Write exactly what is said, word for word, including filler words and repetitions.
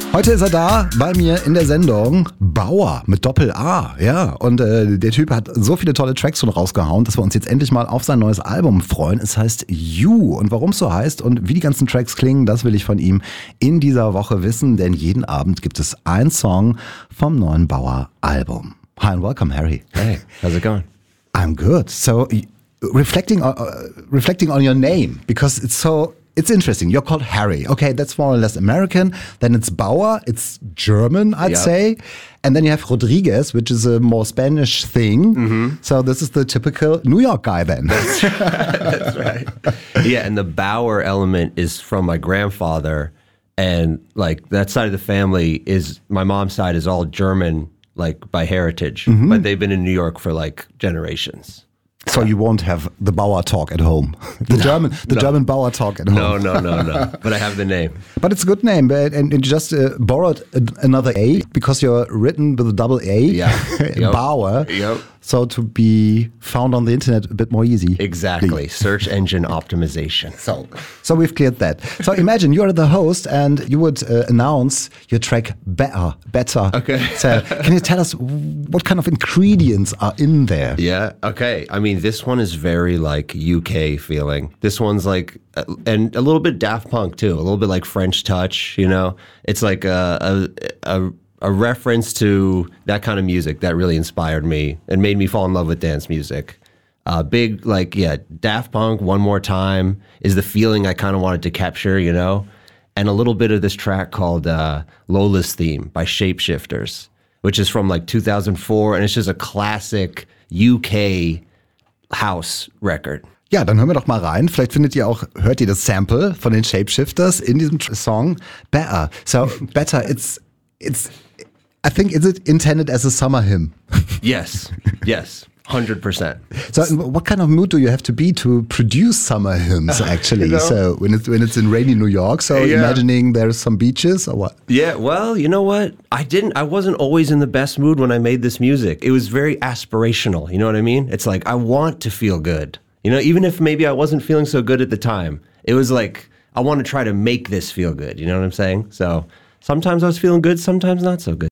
Heute ist er da bei mir in der Sendung. Bauer mit Doppel-A, ja. Und äh, der Typ hat so viele tolle Tracks schon rausgehauen, dass wir uns jetzt endlich mal auf sein neues Album freuen. Es heißt You. Und warum es so heißt und wie die ganzen Tracks klingen, das will ich von ihm in dieser Woche wissen. Denn jeden Abend gibt es einen Song vom neuen Bauer-Album. Hi and welcome, Harry. Hey, how's it going? I'm good. So, reflecting on, uh, reflecting on your name, because it's so... It's interesting. You're called Harry. Okay, that's more or less American. Then it's Bauer. It's German, I'd Yep. say. And then you have Rodriguez, which is a more Spanish thing. Mm-hmm. So this is the typical New York guy then. That's right. That's right. Yeah, and the Bauer element is from my grandfather. And like that side of the family is, my mom's side is all German, like by heritage. Mm-hmm. But they've been in New York for like generations. So you won't have the Bauer talk at home. The no, German the no. German Bauer talk at home. No, no, no, no. But I have the name. But it's a good name. And, and you just uh, borrowed a, another A because you're written with a double A. Yeah. Yep. Bauer. Yep. So to be found on the internet a bit more easy. Exactly. Search engine optimization. So, so we've cleared that. So imagine you're the host and you would uh, announce your track better, better. Okay. So can you tell us what kind of ingredients are in there? Yeah. Okay. I mean, this one is very like U K feeling. This one's like, uh, and a little bit Daft Punk too. A little bit like French touch. You know, it's like a a, a a reference to that kind of music that really inspired me and made me fall in love with dance music. Uh, big, like, yeah, Daft Punk, One More Time is the feeling I kind of wanted to capture, you know? And a little bit of this track called uh, Lola's Theme by Shapeshifters, which is from like two thousand four, and it's just a classic U K house record. Ja, dann hören wir doch mal rein. Vielleicht findet ihr auch, hört ihr das Sample von den Shapeshifters in diesem Song Better. So, Better, it's, it's, I think, is it intended as a summer hymn? Yes, yes, one hundred percent. So what kind of mood do you have to be to produce summer hymns, actually? You know? So when it's, when it's in rainy New York, so Yeah. imagining there's some beaches or what? Yeah, well, you know what? I didn't, I wasn't always in the best mood when I made this music. It was very aspirational, you know what I mean? It's like, I want to feel good. You know, even if maybe I wasn't feeling so good at the time, it was like, I want to try to make this feel good, you know what I'm saying? So sometimes I was feeling good, sometimes not so good.